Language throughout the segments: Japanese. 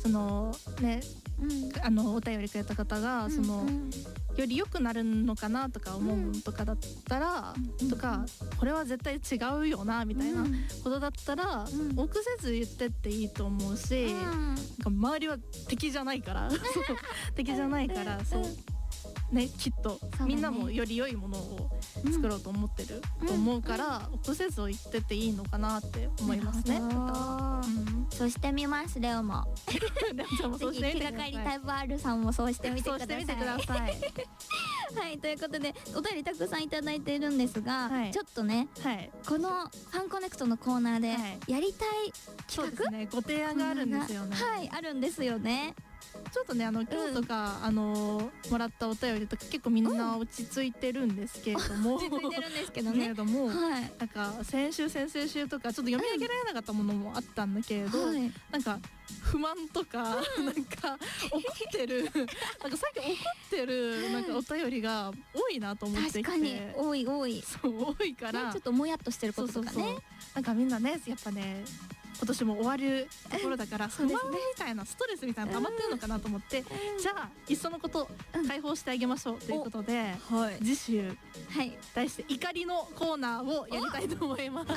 そのね、お便りくれた方がその、より良くなるのかなとか思うとかだったら、とかこれは絶対違うよなみたいなことだったら、臆せず言ってっていいと思うし、なんか周りは敵じゃないからそう敵じゃないからそうね、きっとみんなもより良いものを作ろうと思ってると思うから、臆せず言ってっていいのかなって思いますね。 そうしてみます。レオもレオちゃんもそうしてみてください。 気がかりタイプ R さんもそうしてみてください。 そうしてみてくださいはい、ということでお便りたくさんいただいているんですが、ちょっとね、このファンコネクトのコーナーでやりたい企画、 そうですね、ご提案があるんですよね。 はい、あるんですよね。 ちょっとね、今日とか、もらったお便りとか結構みんな落ち着いてるんですけれども、 落ち着いてるんですけどね。 なんか先々週とかちょっと読み上げられなかったものもあったんだけれど、なんか不満とか、なんか怒ってるなんか最近怒ってるなんかお便りが多いなと思ってきて。 確かに多いそう多いから、 ちょっともやっとしてることとかね。 なんかみんなね、やっぱね、今年も終わるところだから不満みたいなストレスみたいなの溜まってるのかなと思って、じゃあいっそのこと解放してあげましょうということで、次週題して怒りのコーナーをやりたいと思います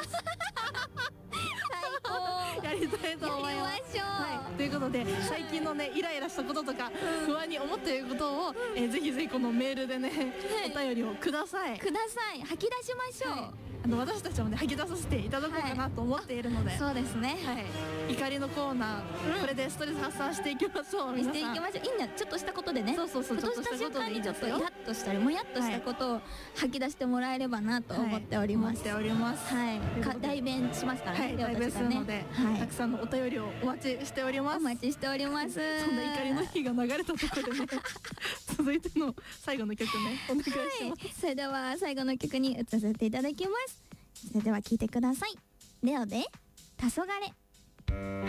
やりたいと思います。ということで、最近のねイライラしたこととか不安に思っていることを、ぜひぜひこのメールでね、お便りをください。 吐き出しましょう。 私たちもね吐き出させていただこうかなと思っているので、 そうですね、 怒りのコーナー、これでストレス発散していきましょう。 していきましょう。いいんだ、ちょっとしたことでね、 そうちょっとしたことでいいですよ。 イラッとしたりもやっとしたことを吐き出してもらえればなと思っております。代弁しますからね。 代弁するので、たくさんのお便りをお待ちしております。 お待ちしております。そんな怒りの日が流れたところでね続いての最後の曲ね、お願いします。 それでは最後の曲に移させていただきます。それでは聴いてください。レオで黄昏。